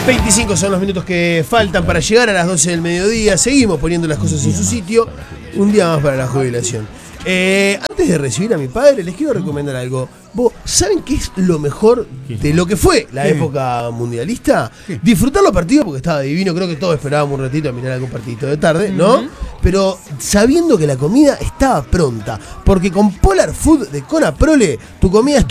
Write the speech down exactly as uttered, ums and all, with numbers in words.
veinticinco son los minutos que faltan para llegar a las doce del mediodía. Seguimos poniendo las cosas en su sitio. Un día más para la jubilación. Eh, antes de recibir a mi padre, les quiero recomendar algo. ¿Vos saben qué es lo mejor de lo que fue la época mundialista? Disfrutar los partidos porque estaba divino. Creo que todos esperábamos un ratito a mirar algún partidito de tarde, ¿no? Uh-huh. Pero sabiendo que la comida estaba pronta. Porque con Polar Food de Conaprole, tu comida está